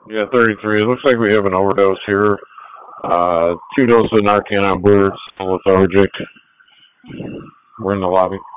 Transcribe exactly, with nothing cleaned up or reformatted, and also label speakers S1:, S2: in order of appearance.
S1: Yeah, thirty-three. It looks like we have an overdose here. Uh, two doses of Narcan on board, still lethargic. We're in the lobby.